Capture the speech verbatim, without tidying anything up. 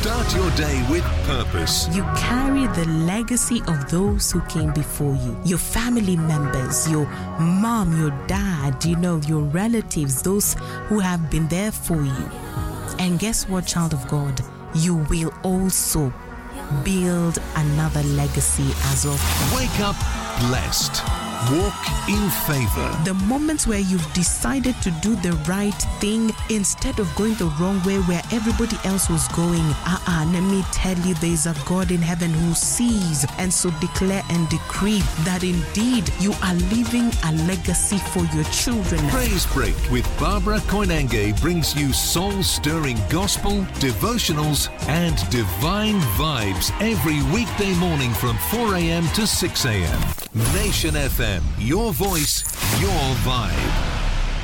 Start your day with purpose. You carry the legacy of those who came before you. Your family members, your mom, your dad, you know, your relatives, those who have been there for you. And guess what, child of God? You will also build another legacy as well. Wake up blessed. Walk in favor. The moments where you've decided to do the right thing instead of going the wrong way where everybody else was going. Uh-uh, let me tell you, there's a God in heaven who sees, and so declare and decree that indeed you are leaving a legacy for your children. Praise Break with Barbara Koinange brings you soul-stirring gospel, devotionals, and divine vibes every weekday morning from four a.m. to six a.m. Nation F M, your voice, your vibe.